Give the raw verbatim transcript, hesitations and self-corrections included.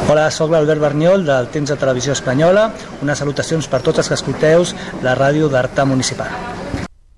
Hola, sóc l'Albert Berniol del Temps de Televisió Espanyola. Unes salutacions per tots els que escolteu la ràdio d'Artà Municipal.